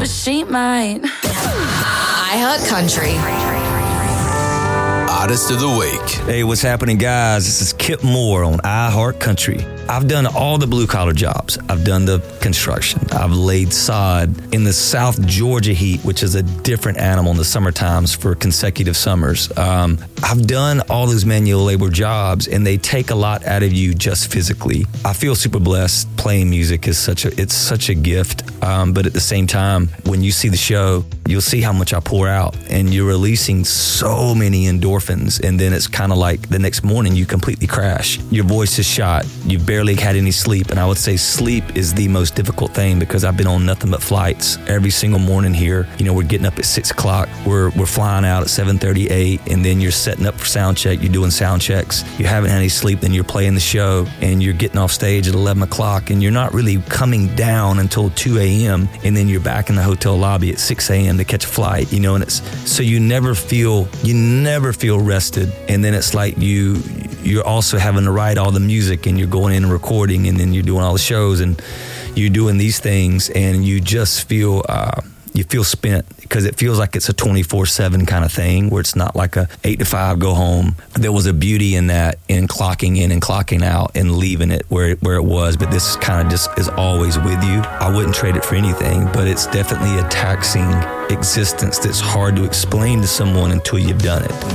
she might. iHeartCountry. Artist of the Week. Hey, what's happening, guys? This is Kip Moore on iHeartCountry. I've done all the blue-collar jobs. I've done the construction. I've laid sod in the South Georgia heat, which is a different animal in the summer times for consecutive summers. I've done all those manual labor jobs, and they take a lot out of you just physically. I feel super blessed. Playing music is such a gift. But at the same time, when you see the show, you'll see how much I pour out, and you're releasing so many endorphins, and then it's kind of like the next morning you completely crash. Your voice is shot. You've barely had any sleep, and I would say sleep is the most difficult thing because I've been on nothing but flights every single morning here. You know, we're getting up at 6 o'clock. We're flying out at 7:38, and then you're setting up for sound check. You're doing sound checks. You haven't had any sleep. Then you're playing the show, and you're getting off stage at 11 o'clock, and you're not really coming down until 2 a.m., and then you're back in the hotel lobby at 6 a.m. to catch a flight, you know, and it's so you never feel rested. And then it's like you're also having to write all the music, and you're going in and recording, and then you're doing all the shows, and you're doing these things, and you just feel spent because it feels like it's a 24/7 kind of thing where it's not like a 8 to 5 go home. There was a beauty in that, in clocking in and clocking out and leaving it where it was, but this kind of just is always with you. I wouldn't trade it for anything, but it's definitely a taxing existence that's hard to explain to someone until you've done it.